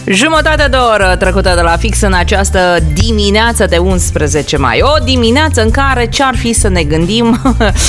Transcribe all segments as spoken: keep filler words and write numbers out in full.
Jumătate de oră trecută de la fix în această dimineață de unsprezece mai. O dimineață în care ce-ar fi să ne gândim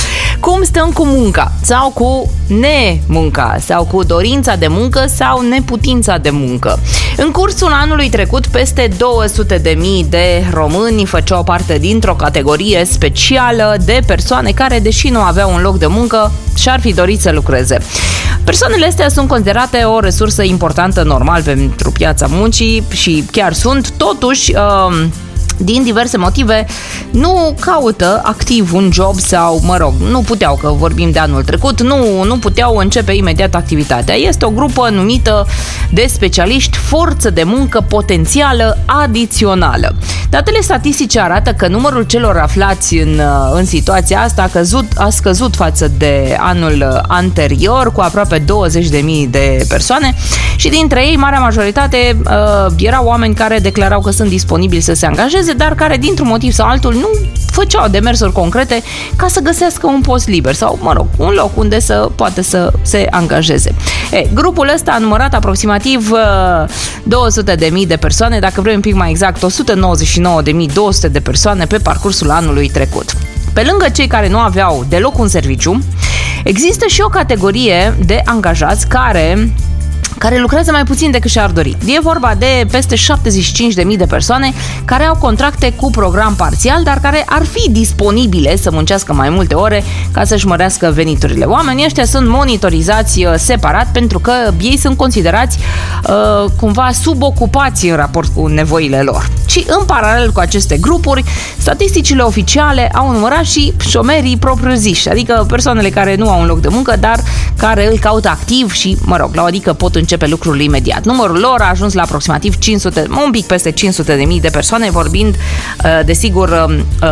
cum stăm cu munca sau cu nemunca sau cu dorința de muncă sau neputința de muncă. În cursul anului trecut, peste două sute de mii de români făceau parte dintr-o categorie specială de persoane care, deși nu aveau un loc de muncă, și-ar fi dorit să lucreze. Persoanele astea sunt considerate o resursă importantă normal pentru piața muncii și chiar sunt, totuși, uh, din diverse motive, nu caută activ un job sau, mă rog, nu puteau, că vorbim de anul trecut, nu, nu puteau începe imediat activitatea. Este o grupă numită de specialiști forță de muncă potențială adițională. Datele statistice arată că numărul celor aflați în, în situația asta a, căzut, a scăzut față de anul anterior cu aproape douăzeci de mii de persoane și dintre ei, marea majoritate, uh, erau oameni care declarau că sunt disponibili să se angajeze, dar care, dintr-un motiv sau altul, nu făceau demersuri concrete ca să găsească un post liber sau, mă rog, un loc unde să poate să se angajeze. E, grupul ăsta a numărat aproximativ uh, două sute de mii de persoane, dacă vrem un pic mai exact, o sută nouăzeci și nouă de mii două sute de persoane pe parcursul anului trecut. Pe lângă cei care nu aveau deloc un serviciu, există și o categorie de angajați care... care lucrează mai puțin decât și-ar dori. E vorba de peste șaptezeci și cinci de mii de persoane care au contracte cu program parțial, dar care ar fi disponibile să muncească mai multe ore ca să-și mărească veniturile. Oamenii ăștia sunt monitorizați separat pentru că ei sunt considerați uh, cumva subocupați în raport cu nevoile lor. Și în paralel cu aceste grupuri, statisticile oficiale au numărat și șomerii propriu-ziși, adică persoanele care nu au un loc de muncă, dar care îl caută activ și, mă rog, la adică pot începe lucrurile imediat. Numărul lor a ajuns la aproximativ cinci sute, un pic peste cinci sute de mii de persoane, vorbind, desigur,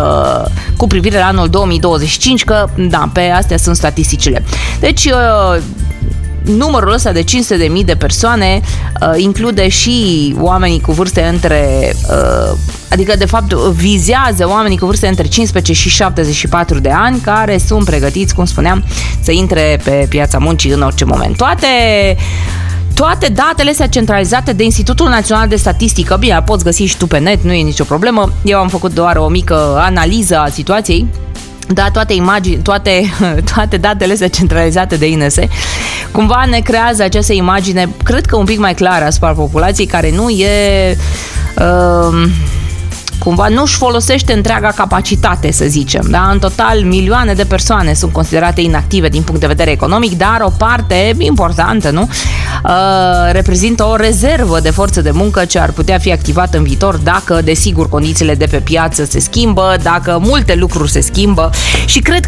cu privire la anul două mii douăzeci și cinci, că, da, pe astea sunt statisticile. Deci, numărul ăsta de cinci sute de mii de persoane uh, include și oamenii cu vârste între, uh, adică de fapt vizează oamenii cu vârste între cincisprezece și șaptezeci și patru de ani care sunt pregătiți, cum spuneam, să intre pe piața muncii în orice moment. Toate Toate datele astea centralizate de Institutul Național de Statistică, bine, poți găsi și tu pe net, nu e nicio problemă. Eu am făcut doar o mică analiză a situației. Da, toate imagini, toate, toate datele astea centralizate de I N S cumva ne creează această imagine, cred că un pic mai clară asupra populației, care nu e... Uh, cumva nu-și folosește întreaga capacitate, să zicem. Da? În total, milioane de persoane sunt considerate inactive din punct de vedere economic, dar o parte importantă, nu? Uh, reprezintă o rezervă de forță de muncă ce ar putea fi activată în viitor dacă, desigur, condițiile de pe piață se schimbă, dacă multe lucruri se schimbă și cred